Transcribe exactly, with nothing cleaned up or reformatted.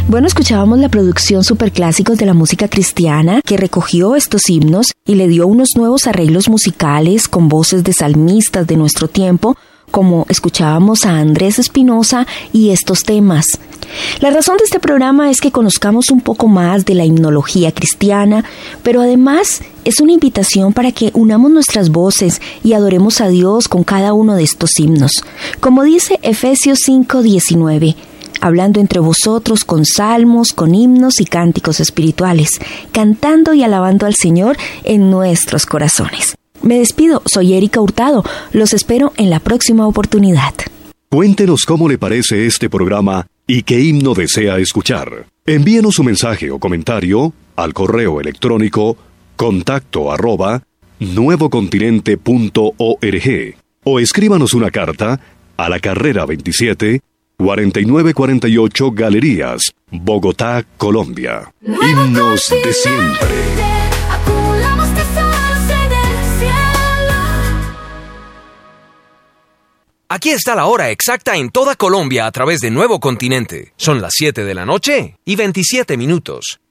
Bueno, escuchábamos la producción Superclásicos de la música cristiana que recogió estos himnos y le dio unos nuevos arreglos musicales con voces de salmistas de nuestro tiempo, como escuchábamos a Andrés Espinosa y estos temas. La razón de este programa es que conozcamos un poco más de la himnología cristiana, pero además es una invitación para que unamos nuestras voces y adoremos a Dios con cada uno de estos himnos. Como dice Efesios cinco diecinueve, hablando entre vosotros con salmos, con himnos y cánticos espirituales, cantando y alabando al Señor en nuestros corazones. Me despido, soy Erika Hurtado. Los espero en la próxima oportunidad. Cuéntenos cómo le parece este programa y qué himno desea escuchar. Envíenos su mensaje o comentario al correo electrónico contacto arroba nuevocontinente punto org o escríbanos una carta a la carrera veintisiete, cuarenta y nueve cuarenta y ocho Galerías, Bogotá, Colombia. Himnos de siempre. Aquí está la hora exacta en toda Colombia a través de Nuevo Continente. Son las siete de la noche y veintisiete minutos.